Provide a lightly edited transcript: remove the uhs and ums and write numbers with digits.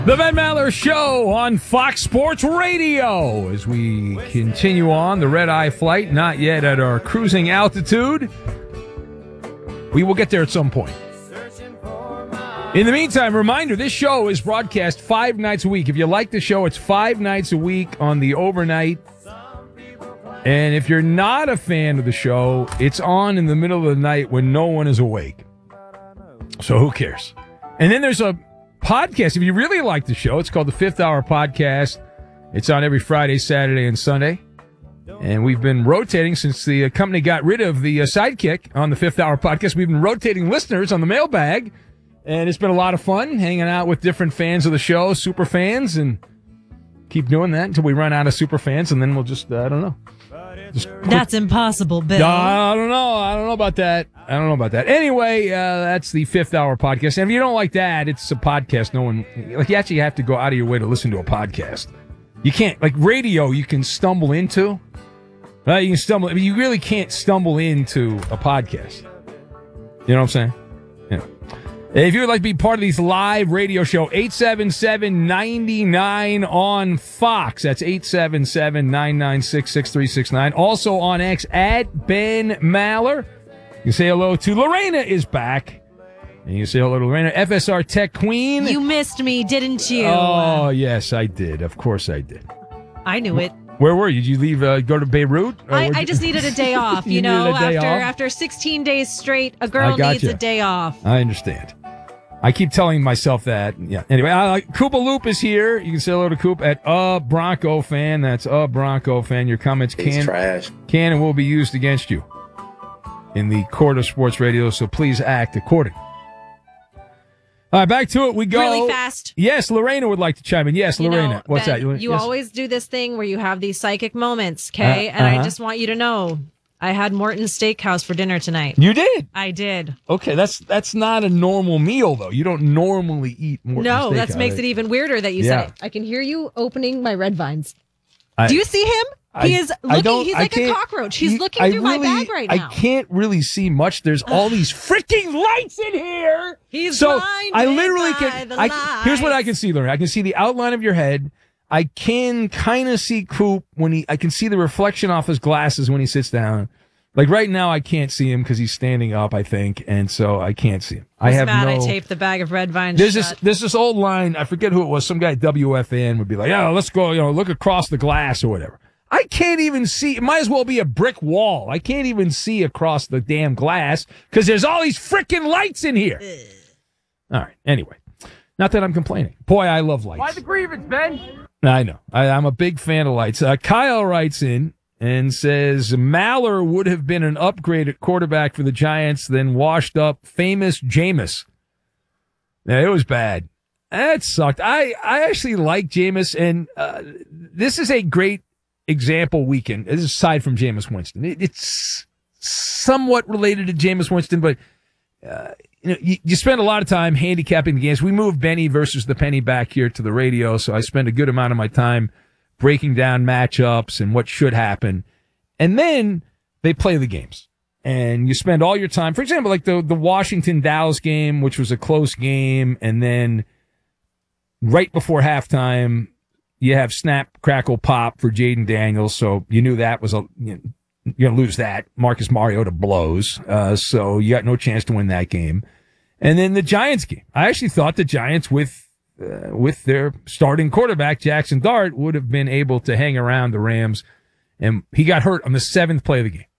The Ben Maller Show on Fox Sports Radio as we continue on the red-eye flight, not yet at our cruising altitude. We will get there at some point. In the meantime, reminder, this show is broadcast 5 nights a week. If you like the show, it's 5 nights a week on the overnight. And if you're not a fan of the show, it's on in the middle of the night when no one is awake. So who cares? And then there's a podcast. If you really like the show, it's called the Fifth Hour Podcast. It's on every Friday, Saturday, and Sunday. And we've been rotating since the company got rid of the sidekick on the Fifth Hour Podcast. We've been rotating listeners on the mailbag. And it's been a lot of fun hanging out with different fans of the show, super fans, and keep doing that until we run out of super fans. And then we'll just, I don't know. That's impossible, Bill. I don't know about that. Anyway, that's the Fifth Hour Podcast. And if you don't like that, it's a podcast. You actually have to go out of your way to listen to a podcast. You can't, like radio, you can stumble into. Right? You can stumble. I mean, you really can't stumble into a podcast. You know what I'm saying? Yeah. If you would like to be part of these live radio show, 877-99 on Fox. That's 877-996-6369. Also on X at Ben Maller. You can say hello to Lorena is back. And you can say hello to Lorena, FSR Tech Queen. You missed me, didn't you? Oh, yes, I did. Of course I did. I knew it. Where were you? Did you leave, go to Beirut? I just needed a day off, you know. After 16 days straight, a girl needs a day off. I understand. I keep telling myself that. Yeah. Anyway, Koopa Loop is here. You can say hello to Coop at Bronco Fan. That's Bronco Fan. Your comments can and will be used against you in the court of sports radio, so please act accordingly. All right, back to it. We go. Really fast. Yes, Lorena would like to chime in. Yes, Lorena. What's Ben, that? You always do this thing where you have these psychic moments, okay? And I just want you to know, I had Morton's Steakhouse for dinner tonight. You did? I did. Okay, that's not a normal meal, though. You don't normally eat Morton's Steakhouse. No, that makes it even weirder that you said it. I can hear you opening my red vines. Do you see him? He is looking. He's like a cockroach. He's looking through my bag right now. I can't really see much. There's all these freaking lights in here. He's blinded I literally by the lights. Here's what I can see, Lorena. I can see the outline of your head. I can kind of see Coop I can see the reflection off his glasses when he sits down. Like right now, I can't see him because he's standing up, I think, and so I can't see him. I taped the bag of red vines. There's this old line. I forget who it was. Some guy at WFN would be like, "Yeah, let's go. Look across the glass or whatever." I can't even see. It might as well be a brick wall. I can't even see across the damn glass because there's all these freaking lights in here. All right. Anyway, not that I'm complaining. Boy, I love lights. Why the grievance, Ben? I know. I'm a big fan of lights. Kyle writes in and says, Maller would have been an upgrade at quarterback for the Giants than washed up famous Jameis. Yeah, it was bad. That sucked. I actually like Jameis, and this is a great example weekend. This is aside from Jameis Winston. It's somewhat related to Jameis Winston, but you spend a lot of time handicapping the games. We moved Benny versus the Penny back here to the radio, so I spend a good amount of my time breaking down matchups and what should happen. And then they play the games. And you spend all your time, for example, like the Washington-Dallas game, which was a close game, and then right before halftime, you have snap, crackle, pop for Jaden Daniels, so you knew that was you're going to lose that. Marcus Mariota blows, so you got no chance to win that game. And then the Giants game. I actually thought the Giants, with their starting quarterback, Jackson Dart, would have been able to hang around the Rams, and he got hurt on the 7th play of the game.